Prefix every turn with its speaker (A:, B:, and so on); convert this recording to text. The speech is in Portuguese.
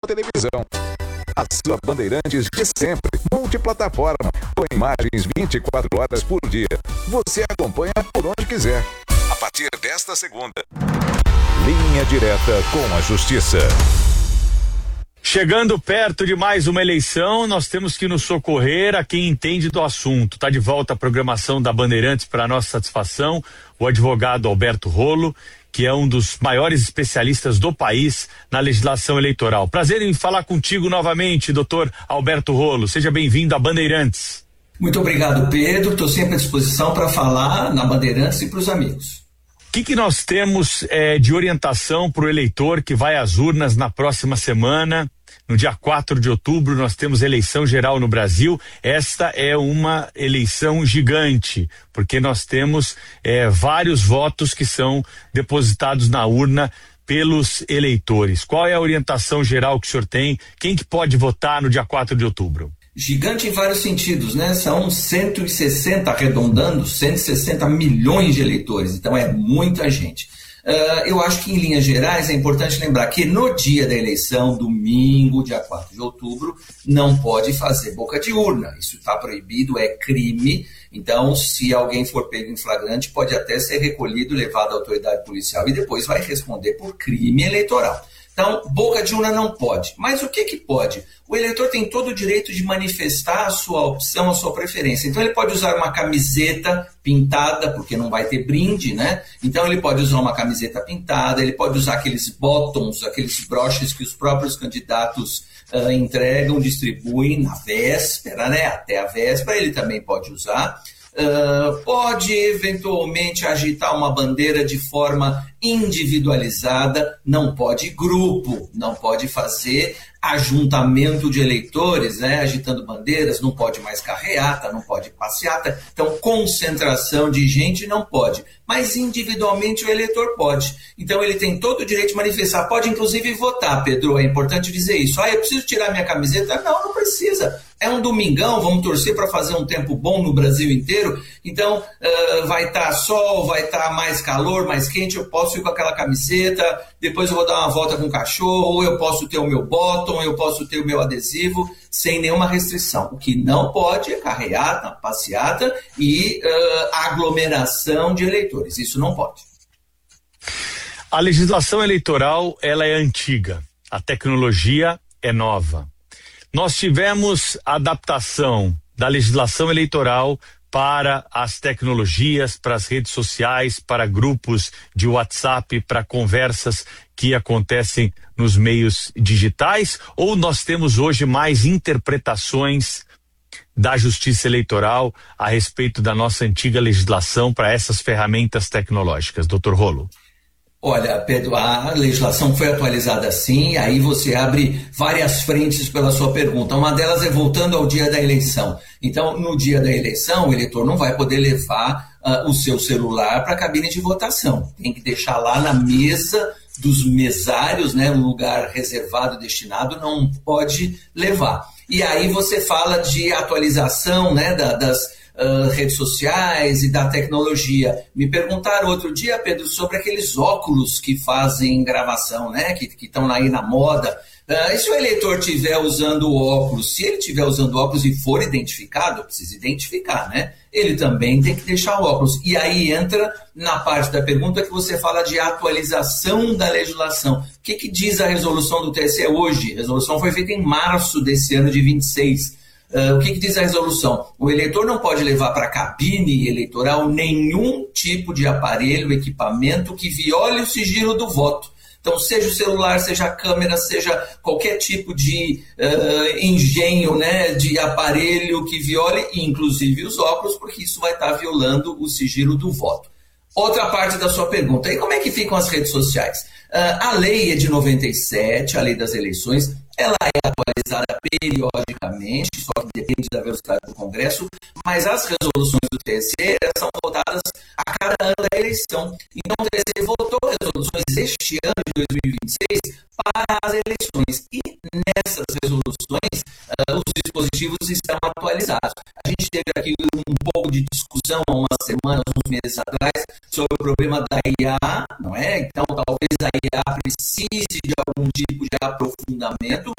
A: televisão. A sua Bandeirantes de sempre, multiplataforma, com imagens 24 horas por dia. Você acompanha por onde quiser. A partir desta segunda. Linha Direta com a Justiça.
B: Chegando perto de mais uma eleição, nós temos que nos socorrer a quem entende do assunto. Está de volta a programação da Bandeirantes para nossa satisfação, o advogado Alberto Rolo, que é um dos maiores especialistas do país na legislação eleitoral. Prazer em falar contigo novamente, doutor Alberto Rolo. Seja bem-vindo à Bandeirantes.
C: Muito obrigado, Pedro. Estou sempre à disposição para falar na Bandeirantes e para os amigos.
B: O que nós temos de orientação para o eleitor que vai às urnas na próxima semana? No dia 4 de outubro nós temos eleição geral no Brasil. Esta é uma eleição gigante, porque nós temos vários votos que são depositados na urna pelos eleitores. Qual é a orientação geral que o senhor tem? Quem que pode votar no dia 4 de outubro?
C: Gigante em vários sentidos, né? São 160, arredondando, 160 milhões de eleitores, então é muita gente. Eu acho que em linhas gerais é importante lembrar que no dia da eleição, domingo, dia 4 de outubro, não pode fazer boca de urna. Isso está proibido, é crime. Então, se alguém for pego em flagrante, pode até ser recolhido, levado à autoridade policial e depois vai responder por crime eleitoral. Então, boca de urna não pode. Mas o que pode? O eleitor tem todo o direito de manifestar a sua opção, a sua preferência. Então, ele pode usar uma camiseta pintada, porque não vai ter brinde, né? Então, ele pode usar uma camiseta pintada, ele pode usar aqueles bottoms, aqueles broches que os próprios candidatos entregam, distribuem na véspera, né? Até a véspera, ele também pode usar. Pode eventualmente agitar uma bandeira de forma individualizada, não pode grupo, não pode fazer ajuntamento de eleitores, né, agitando bandeiras, não pode mais carreata, não pode passeata, então concentração de gente não pode, mas individualmente o eleitor pode, então ele tem todo o direito de manifestar, pode inclusive votar, Pedro, é importante dizer isso, eu preciso tirar minha camiseta, não precisa, é um domingão, vamos torcer para fazer um tempo bom no Brasil inteiro, então vai estar sol, vai estar mais calor, mais quente, eu posso ir com aquela camiseta, depois eu vou dar uma volta com o cachorro, ou eu posso ter o meu bottom, eu posso ter o meu adesivo, sem nenhuma restrição. O que não pode é carreata, passeata e aglomeração de eleitores, isso não pode.
B: A legislação eleitoral, ela é antiga, a tecnologia é nova. Nós tivemos adaptação da legislação eleitoral para as tecnologias, para as redes sociais, para grupos de WhatsApp, para conversas que acontecem nos meios digitais, ou nós temos hoje mais interpretações da Justiça Eleitoral a respeito da nossa antiga legislação para essas ferramentas tecnológicas, doutor Rolo?
C: Olha, Pedro, a legislação foi atualizada sim, aí você abre várias frentes pela sua pergunta. Uma delas é voltando ao dia da eleição. Então, no dia da eleição, o eleitor não vai poder levar o seu celular para a cabine de votação. Tem que deixar lá na mesa dos mesários, né, um lugar reservado, destinado, não pode levar. E aí você fala de atualização, né, das redes sociais e da tecnologia. Me perguntaram outro dia, Pedro, sobre aqueles óculos que fazem gravação, né? Que estão aí na moda. E se o eleitor estiver usando óculos, se ele estiver usando óculos e for identificado, precisa identificar, né? Ele também tem que deixar o óculos. E aí entra na parte da pergunta que você fala de atualização da legislação. O que diz a resolução do TSE hoje? A resolução foi feita em março desse ano de 26. O que diz a resolução? O eleitor não pode levar para a cabine eleitoral nenhum tipo de aparelho, equipamento que viole o sigilo do voto. Então, seja o celular, seja a câmera, seja qualquer tipo de engenho, né, de aparelho que viole, inclusive os óculos, porque isso vai estar violando o sigilo do voto. Outra parte da sua pergunta, e como é que ficam as redes sociais? A lei é de 97, a lei das eleições, ela é atualizada periodicamente, só que depende da velocidade do Congresso, mas as resoluções do TSE são votadas a cada ano da eleição. Então o TSE votou resoluções este ano de 2026 para as eleições. E nessas resoluções, os dispositivos estão atualizados. A gente teve aqui um pouco de discussão há umas semanas, uns meses atrás, sobre o problema da IA, não é? Então talvez a IA precise de algum tipo de aprofundamento,